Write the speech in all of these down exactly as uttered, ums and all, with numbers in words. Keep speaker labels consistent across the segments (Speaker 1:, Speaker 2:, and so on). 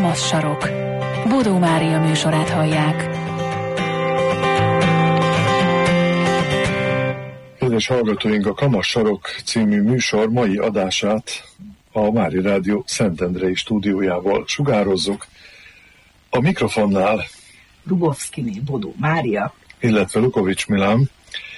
Speaker 1: Kamasz Sarok. Bodó Mária műsorát hallják.
Speaker 2: Kedves hallgatóink, a Kamasz Sarok című műsor mai adását a Mária Rádió Szentendrei stúdiójából sugározzuk. A mikrofonnál
Speaker 3: Rubovszkiné Bodó Mária,
Speaker 2: illetve Lukovics Milán,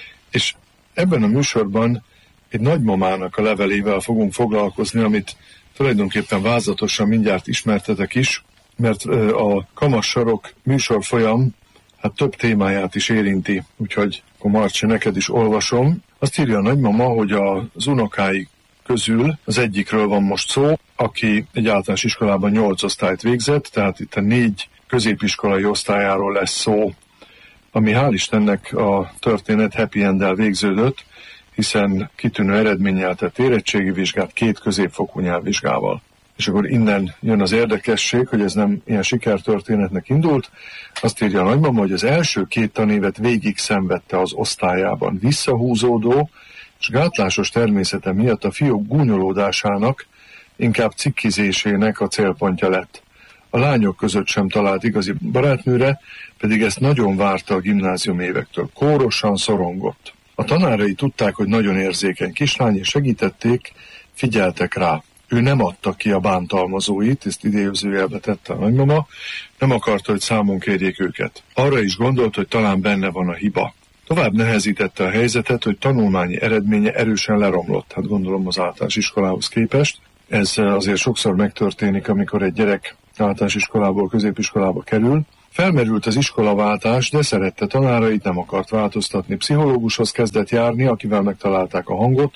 Speaker 2: és ebben a műsorban egy nagymamának a levelével fogunk foglalkozni, amit tulajdonképpen vázlatosan mindjárt ismertetek is, mert a Kamasz Sarok műsorfolyam hát több témáját is érinti, úgyhogy akkor Marci, neked is olvasom. Azt írja a nagymama, hogy az unokái közül az egyikről van most szó, aki egy általános iskolában nyolc osztályt végzett, tehát itt a négy középiskolai osztályáról lesz szó, ami hál' Istennek a történet happy end-el végződött, hiszen kitűnő eredménnyel tett érettségi vizsgát két középfokú nyelvvizsgával. És akkor innen jön az érdekesség, hogy ez nem ilyen sikertörténetnek indult. Azt írja a nagymama, hogy az első két tanévet végig szenvedte az osztályában. Visszahúzódó és gátlásos természete miatt a fiúk gúnyolódásának, inkább cikkizésének a célpontja lett. A lányok között sem talált igazi barátnőre, pedig ezt nagyon várta a gimnázium évektől. Kórosan szorongott. A tanárai tudták, hogy nagyon érzékeny kislány, és segítették, figyeltek rá. Ő nem adta ki a bántalmazóit, ezt idézőjelbe tette a nagymama, nem akarta, hogy számon kérjék őket. Arra is gondolt, hogy talán benne van a hiba. Tovább nehezítette a helyzetet, hogy tanulmányi eredménye erősen leromlott, hát gondolom az általános iskolához képest. Ez azért sokszor megtörténik, amikor egy gyerek általános iskolából középiskolába kerül. Felmerült az iskolaváltás, de szerette tanárait, nem akart változtatni. Pszichológushoz kezdett járni, akivel megtalálták a hangot.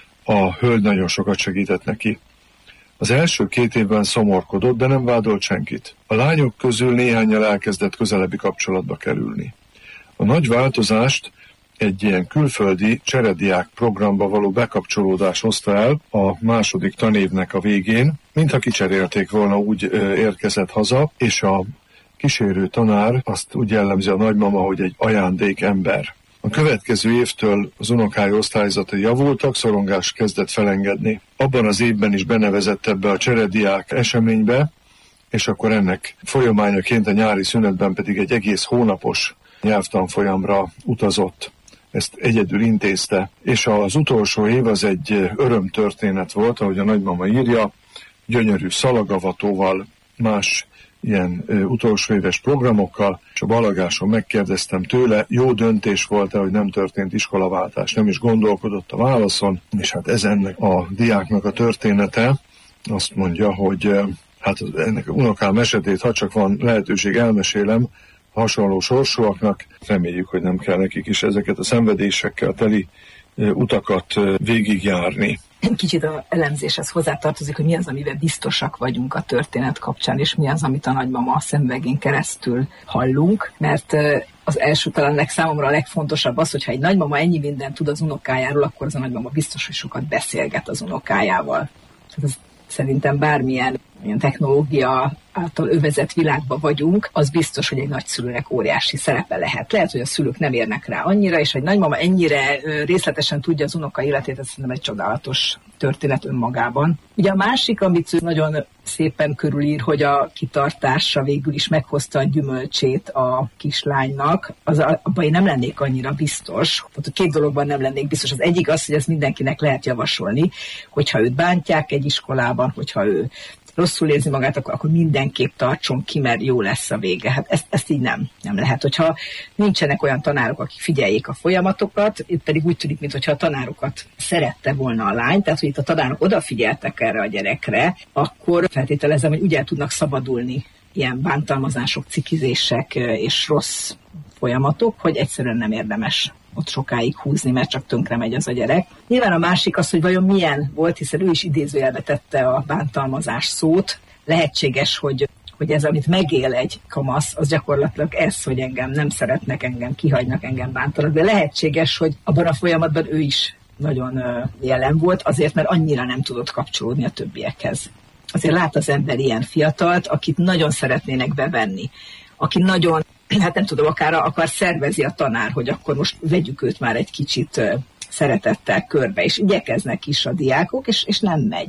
Speaker 2: A hölgy nagyon sokat segített neki. Az első két évben szomorkodott, de nem vádolt senkit. A lányok közül néhánnyal elkezdett közelebbi kapcsolatba kerülni. A nagy változást egy ilyen külföldi cserediák programba való bekapcsolódás hozta el a második tanévnek a végén, mintha kicserélték volna, úgy érkezett haza, és a kísérő tanár azt úgy jellemzi a nagymama, hogy egy ajándékember. A következő évtől az unokái osztályzatai javultak, szorongás kezdett felengedni. Abban az évben is benevezett ebbe a cserediák eseménybe, és akkor ennek folyamányaként a nyári szünetben pedig egy egész hónapos nyelvtanfolyamra utazott. Ezt egyedül intézte, és az utolsó év az egy örömtörténet volt, ahogy a nagymama írja, gyönyörű szalagavatóval, más ilyen ö, utolsó éves programokkal, és a balagáson megkérdeztem tőle, jó döntés volt-e, hogy nem történt iskolaváltás, nem is gondolkodott a válaszon, és hát ez ennek a diáknak a története, azt mondja, hogy ö, hát ennek a unokám esetét, ha csak van lehetőség, elmesélem, hasonló sorsúaknak, reméljük, hogy nem kell nekik is ezeket a szenvedésekkel teli ö, utakat ö, végigjárni.
Speaker 3: Kicsit az elemzéshez hozzátartozik, hogy mi az, amivel biztosak vagyunk a történet kapcsán, és mi az, amit a nagymama a szemüvegén keresztül hallunk, mert az első talán számomra a legfontosabb az, hogyha egy nagymama ennyi mindent tud az unokájáról, akkor az a nagymama biztos, hogy sokat beszélget az unokájával. Ez szerintem bármilyen ilyen technológia által övezett világban vagyunk, az biztos, hogy egy nagyszülőnek óriási szerepe lehet. Lehet, hogy a szülők nem érnek rá annyira, és egy nagymama ennyire részletesen tudja az unoka életét, ez szerintem egy csodálatos történet önmagában. Ugye a másik, amit nagyon szépen körülír, hogy a kitartása végül is meghozta a gyümölcsét a kislánynak, az abban én nem lennék annyira biztos. Tehát két dologban nem lennék biztos. Az egyik az, hogy ezt mindenkinek lehet javasolni, hogyha őt bántják egy iskolában, hogyha ő rosszul érzi magát, akkor, akkor mindenképp tartson ki, mert jó lesz a vége. Hát ezt, ezt így nem, nem lehet. Hogyha nincsenek olyan tanárok, akik figyeljék a folyamatokat, itt pedig úgy tűnik, mintha a tanárokat szerette volna a lány, tehát hogy itt a tanárok odafigyeltek erre a gyerekre, akkor feltételezem, hogy úgy el tudnak szabadulni ilyen bántalmazások, cikizések és rossz folyamatok, hogy egyszerűen nem érdemes ott sokáig húzni, mert csak tönkre megy az a gyerek. Nyilván a másik az, hogy vajon milyen volt, hiszen ő is idézőjelbe tette a bántalmazás szót. Lehetséges, hogy, hogy ez, amit megél egy kamasz, az gyakorlatilag ez, hogy engem nem szeretnek, engem kihagynak, engem bántanak, de lehetséges, hogy abban a folyamatban ő is nagyon jelen volt, azért, mert annyira nem tudott kapcsolódni a többiekhez. Azért lát az ember ilyen fiatalt, akit nagyon szeretnének bevenni, aki nagyon, hát nem tudom, akár, akár szervezi a tanár, hogy akkor most vegyük őt már egy kicsit szeretettel körbe, és igyekeznek is a diákok, és, és nem megy.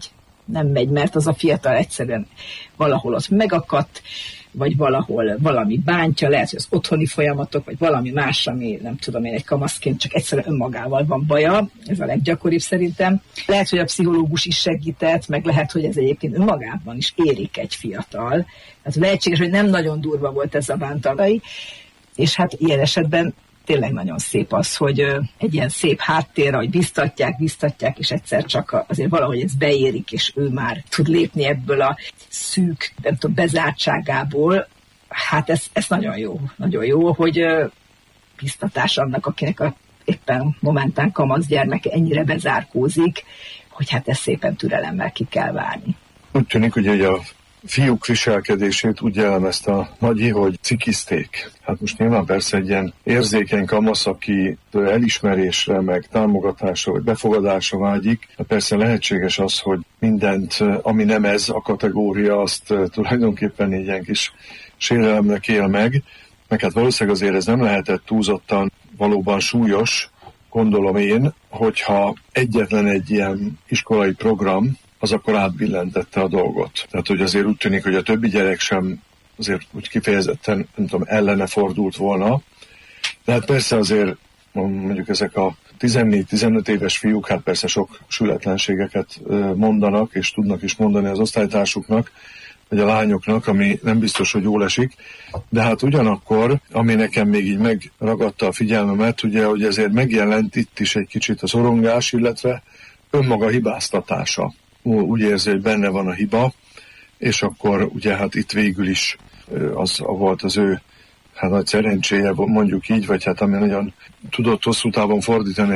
Speaker 3: nem megy, mert az a fiatal egyszerűen valahol ott megakadt, vagy valahol valami bántja, lehet, hogy az otthoni folyamatok, vagy valami más, ami nem tudom én, egy kamaszként csak egyszerűen önmagával van baja, ez a leggyakoribb szerintem. Lehet, hogy a pszichológus is segített, meg lehet, hogy ez egyébként önmagában is érik egy fiatal. Hát lehetséges, hogy nem nagyon durva volt ez a bántalmai, és hát ilyen esetben tényleg nagyon szép az, hogy egy ilyen szép háttérre, hogy biztatják, biztatják, és egyszer csak azért valahogy ez beérik, és ő már tud lépni ebből a szűk, nem tudom, bezártságából. Hát ez, ez nagyon jó, nagyon jó, hogy biztatás annak, akinek a éppen momentán kamasz gyermeke ennyire bezárkózik, hogy hát ezt szépen türelemmel ki kell várni.
Speaker 2: Úgy tűnik, hogy a fiúk viselkedését úgy jellemezte a Nagyi, hogy cikizték. Hát most nyilván persze egy ilyen érzékeny kamasz, aki elismerésre, meg támogatásra, vagy befogadásra vágyik. Hát persze lehetséges az, hogy mindent, ami nem ez a kategória, azt tulajdonképpen egy ilyen kis sérelemnek él meg. Meg hát valószínűleg azért ez nem lehetett túlzottan valóban súlyos, gondolom én, hogyha egyetlen egy ilyen iskolai program, az akkor átbillentette a dolgot. Tehát, hogy azért úgy tűnik, hogy a többi gyerek sem azért úgy kifejezetten, nem tudom, ellene fordult volna. De hát persze azért mondjuk ezek a tizennégy-tizenöt éves fiúk, hát persze sok sületlenségeket mondanak, és tudnak is mondani az osztálytársuknak, vagy a lányoknak, ami nem biztos, hogy jól esik. De hát ugyanakkor, ami nekem még így megragadta a figyelmemet, ugye, hogy ezért megjelent itt is egy kicsit a szorongás, illetve önmaga hibáztatása. Úgy érzi, hogy benne van a hiba, és akkor ugye hát itt végül is az volt az ő hát nagy szerencséje, mondjuk így, vagy hát ami nagyon tudott hosszú távon fordítani